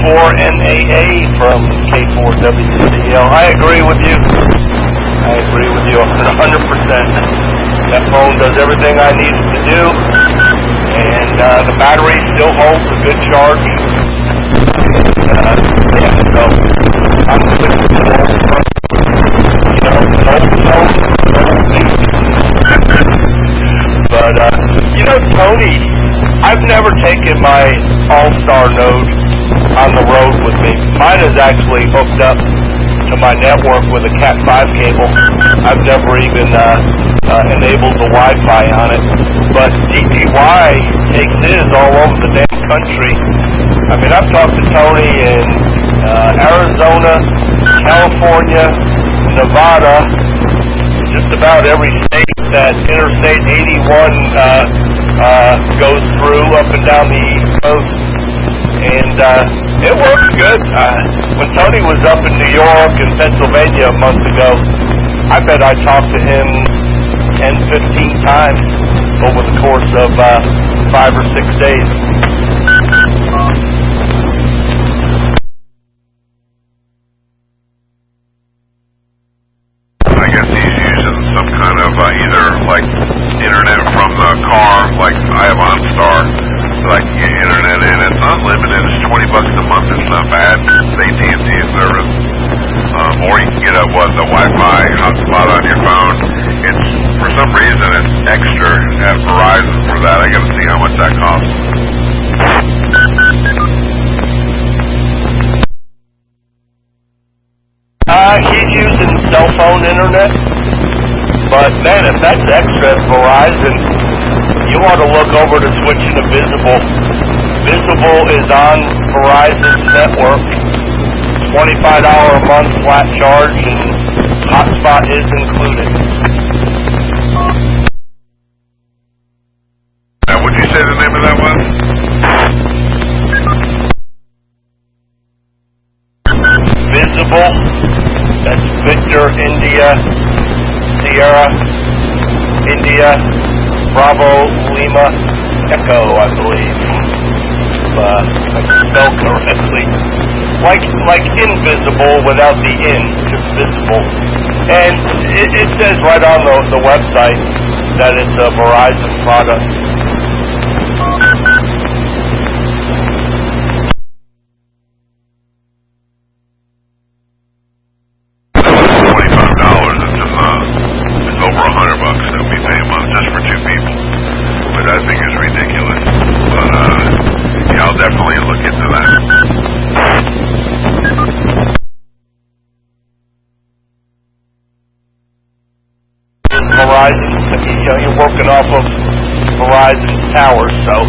K4NAA from K4WCL. I agree with you. I agree with you 100%. That phone does everything I need it to do, and the battery still holds a good charge. Yeah, so I'm switching to old phone. You know, old phone, old news. But, you know, Tony, I've never taken my All-Star Node on the road with me. Mine is actually hooked up to my network with a Cat5 cable. I've never even enabled the Wi-Fi on it. But DPY takes his all over the damn country. I mean, I've talked to Tony in Arizona, California, Nevada, just about every state that Interstate 81 goes through, up and down the East Coast. And it works good. When Tony was up in New York and Pennsylvania a month ago, I bet I talked to him 10, 15 times over the course of 5 or 6 days. I guess he's using some kind of either like internet from the car, like I have OnStar, so I can get internet in. It's unlimited. It's $20 a month. It's not bad. It's AT&T service. Or you can get the Wi-Fi hotspot on your phone. It's, for some reason, it's extra at Verizon for that. I got to see how much that costs. He's using cell phone internet, but man, if that's extra at Verizon, you ought to look over to switching to Visible. Visible is on Verizon's network, $25 a month flat charge, and hotspot is included. Now, would you say the name of that was? Visible. That's Victor, India, Sierra, India, Bravo, Lima, Echo, I believe. If I can spell correctly. Like invisible without the in, just visible. And it says right on the website that it's a Verizon product. Verizon, you're working off of Verizon's towers, so,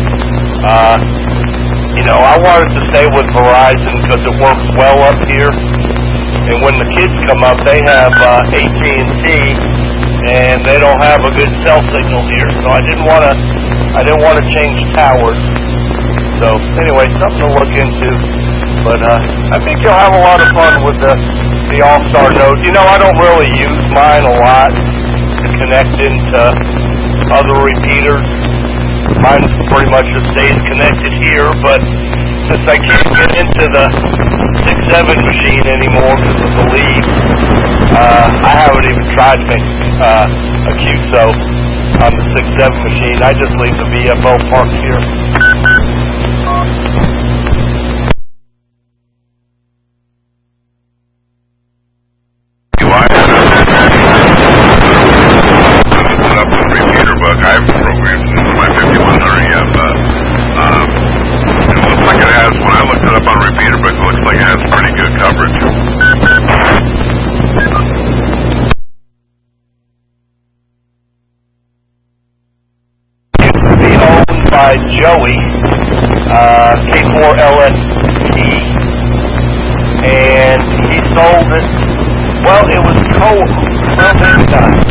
I wanted to stay with Verizon because it works well up here, and when the kids come up, they have AT&T, and they don't have a good cell signal here, so I didn't want to change towers. So, anyway, something to look into, but I think you'll have a lot of fun with the All-Star Node. I don't really use mine a lot to connect into other repeaters. Mine pretty much just stays connected here, but since I can't get into the 6-7 machine anymore because of the lead, I haven't even tried to make a QSO on the 6-7 machine. I just leave the VFO parked here. By Joey, K4LST, and he sold it. Well, it was maybe not.